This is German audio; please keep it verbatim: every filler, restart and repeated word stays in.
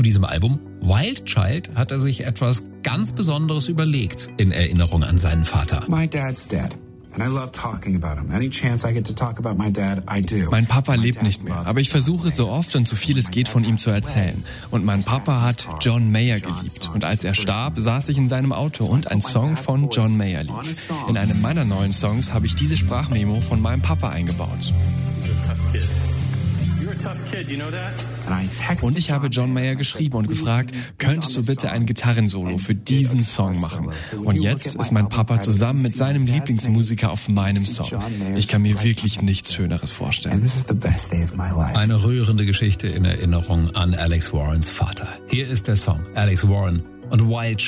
diesem Album Wild Child hat er sich etwas ganz Besonderes überlegt in Erinnerung an seinen Vater. My dad's dead. Mein Papa lebt nicht mehr, aber ich versuche so oft und so viel es geht von ihm zu erzählen. Und mein Papa hat John Mayer geliebt. Und als er starb, saß ich in seinem Auto und ein Song von John Mayer lief. In einem meiner neuen Songs habe ich diese Sprachmemo von meinem Papa eingebaut. Und ich habe John Mayer geschrieben und gefragt, könntest du bitte ein Gitarrensolo für diesen Song machen? Und jetzt ist mein Papa zusammen mit seinem Lieblingsmusiker auf meinem Song. Ich kann mir wirklich nichts Schöneres vorstellen. Eine rührende Geschichte in Erinnerung an Alex Warrens Vater. Hier ist der Song Alex Warren und Wild